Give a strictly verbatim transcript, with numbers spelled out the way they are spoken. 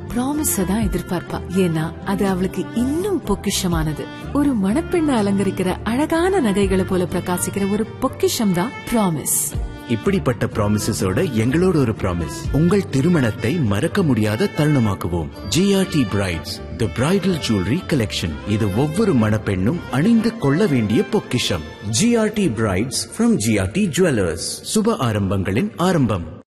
ப்ராமிஸ தான் எதிர்பார்ப்பா. ஏன்னா அது அவளுக்கு இன்னும் பொக்கிஷமானது. ஒரு மணப்பெண்ணை அலங்கரிக்கிற அழகான நகைகளை போல பிரகாசிக்கிற ஒரு பொக்கிஷம் தான் ப்ராமிஸ். இப்படிப்பட்ட ப்ராமிசஸோட எங்களோட ஒரு ப்ராமிஸ், உங்கள் திருமணத்தை மறக்க முடியாத தருணமாக்குவோம். ஜிஆர்டி பிரைட்ஸ், தி பிரைடல் ஜுவல்லரி கலெக்ஷன். இது ஒவ்வொரு மணப்பெண்ணும் அணிந்து கொள்ள வேண்டிய பொக்கிஷம். GRT brides from GRT jewellers. சுப ஆரம்பங்களின் ஆரம்பம்.